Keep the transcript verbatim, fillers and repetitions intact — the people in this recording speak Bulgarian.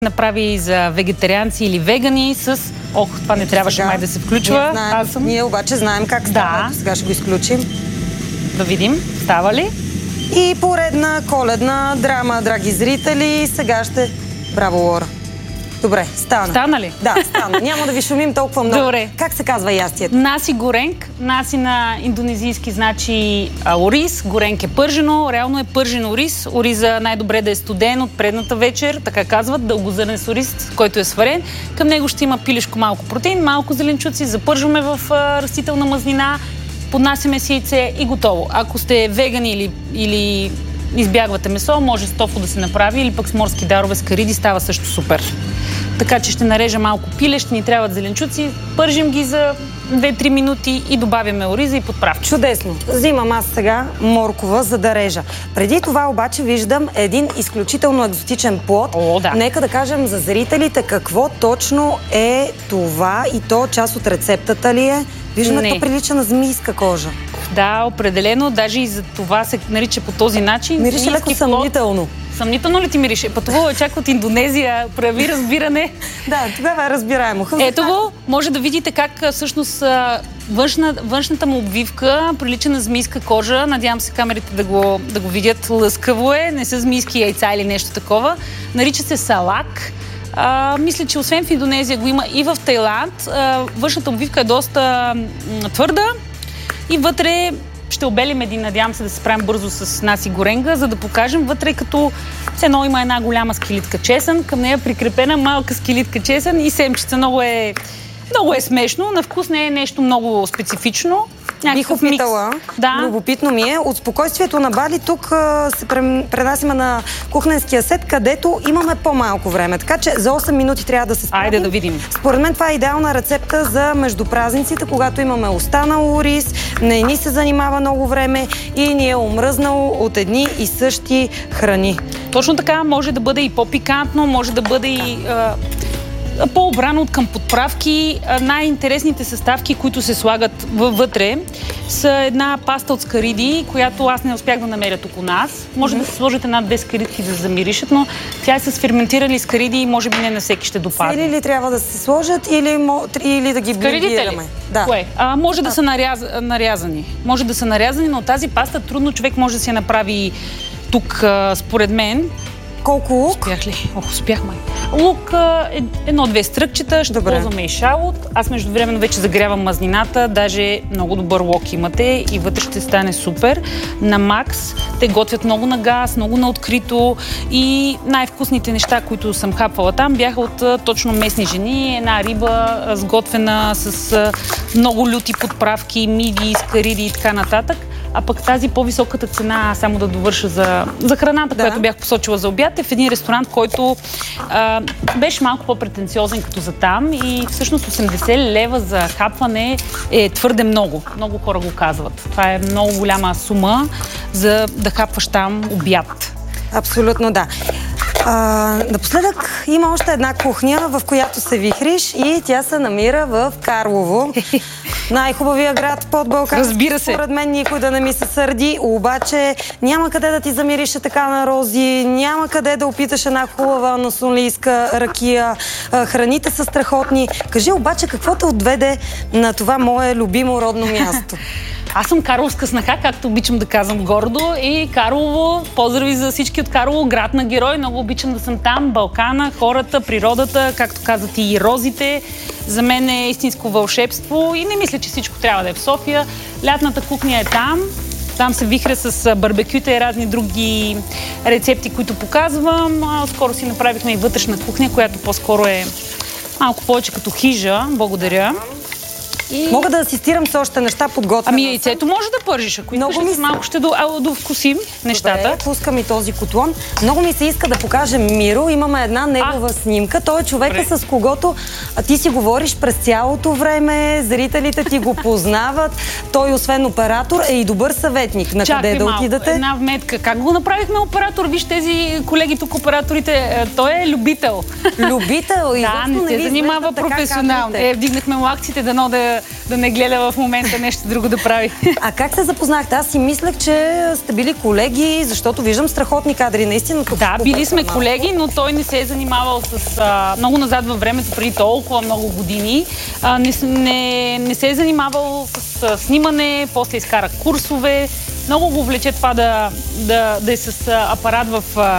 направи за вегетарианци или вегани с... Ох, това не трябваше сега, май да се включва. Ние, знаем, Аз съм... ние обаче знаем как става. Да. Сега ще го изключим. Да видим. Става ли? И поредна коледна драма, драги зрители. Сега ще... Браво, Лора. Добре, стана. Стана ли? Да, стана. Няма да ви шумим толкова много. Добре. Как се казва ястието? Наси горенг. Наси на индонезийски значи а, ориз. Горенг е пържено. Реално е пържено ориз. Ориза най-добре да е студен от предната вечер. Така казват. Дългозърнен ориз, който е сварен. Към него ще има пилешко малко протеин, малко зеленчуци. Запържваме в а, растителна мазнина. Поднасяме си яйце и готово. Ако сте вегани или, или избягвате месо, може с тофу да се направи или пък с морски дарове с кариди. Става също супер. Така че ще нарежа малко пиле, ще ни трябват зеленчуци, пържим ги за две-три минути и добавяме ориза и подправки. Чудесно. Взимам аз сега моркова, за да режа. Преди това обаче виждам един изключително екзотичен плод. О, да. Нека да кажем за зрителите какво точно е това и то част от рецептата ли е? Виждаме, това прилича на змийска кожа. Да, определено. Даже и за това се нарича по този начин. Мирише леко съмнително. Съмнително ли ти мирише? Пътувала чак от Индонезия, прояви разбиране. Да, тогава е разбираемо. Ето го, може да видите как всъщност външна, външната му обвивка прилича на змийска кожа. Надявам се камерите да го, да го видят. Лъскаво е, не са змийски яйца или нещо такова. Нарича се салак. А, мисля, че освен в Индонезия го има и в Тайланд. А, външната обвивка е доста м, твърда и вътре ще обелим един, надявам се да се справим бързо с наси горенга, за да покажем вътре, като все едно има една голяма скилитка чесън, към нея прикрепена малка скилитка чесън и семчица. Много е, много е смешно, на вкус не е нещо много специфично. Бих опитала. Да. Любопитно ми е. От спокойствието на Бали тук а, се пренасиме на кухненския сет, където имаме по-малко време. Така че за осем минути трябва да се справим. Айде да видим. Според мен това е идеална рецепта за между празниците, когато имаме останал ориз, не ни се занимава много време и ни е омръзнало от едни и същи храни. Точно така, може да бъде и по-пикантно, може да бъде и... А... по-обрано от към подправки. Най-интересните съставки, които се слагат вътре, са една паста от скариди, която аз не успях да намеря тук у нас. Може mm-hmm. да се сложат една-две скаридки да замиришат, но тя е с ферментирани скариди и може би не на всеки ще допадне. Или ли трябва да се сложат, или, или да ги блендираме? Да. Кое? А, може да, да са наряз... нарязани. Може да са нарязани, но тази паста трудно човек може да си я направи тук, според мен. Колко лук? Успях ли? Ох, успях май. Лук е едно-две стръкчета, ще Добре. ползваме и шалот. Аз междувременно вече загрявам мазнината, даже много добър лук имате и вътре ще стане супер. На Макс те готвят много на газ, много на открито и най-вкусните неща, които съм хапвала там, бяха от точно местни жени. Една риба сготвена с много люти подправки, миди, скариди и така нататък. А пък тази по-високата цена, само да довърша за, за храната, да. която бях посочила за обяд, е в един ресторант, който а, беше малко по-претенциозен като за там и всъщност осемдесет лева за хапване е твърде много. Много хора го казват. Това е много голяма сума за да хапваш там обяд. Абсолютно да. А, напоследък има още една кухня, в която се вихриш и тя се намира в Карлово. Най-хубавия град под Балкан. Разбира се. Според мен никой да не ми се сърди, обаче няма къде да ти замирише така на рози, няма къде да опиташ една хубава насолийска ракия. Храните са страхотни. Кажи обаче какво те отведе на това мое любимо родно място? Аз съм карловска снаха, както обичам да казвам гордо. И Карлово, поздрави за всички от Карлово, град на герой. Много обичам да съм там. Балкана, хората, природата, както казват и розите. За мен е истинско вълшебство и не мисля, че всичко трябва да е в София. Лятната кухня е там. Там се вихря с барбекюта и разни други рецепти, които показвам. Скоро си направихме и вътрешна кухня, която по-скоро е малко повече като хижа. Благодаря. И... Мога да асистирам с още неща подготвена. Ами яйцето може да пържиш, ако искаш. Много ми се... малко ще до... довкусим нещата. Добре, пускам и този котлон. Много ми се иска да покажем Миро. Имаме една негова а? снимка. Той е човека, Добре. с когото ти си говориш през цялото време, зрителите ти го познават. Той, освен оператор, е и добър съветник. На Чакай къде да малко. отидете? Една вметка. Как го направихме оператор? Виж тези колеги тук, операторите. Той е любител. Любител? Да, не се занимава професионално. Е, вдигнахме му акциите, дано да да, да не гледа в момента нещо друго да прави. А как се запознахте? Аз си мислех, че сте били колеги, защото виждам страхотни кадри. Наистина. Да, били сме колеги, но той не се е занимавал с... А, много назад във времето, преди толкова много години. А, не, не, не се е занимавал с а, снимане, после изкара курсове. Много го влече това да, да, да е с апарат в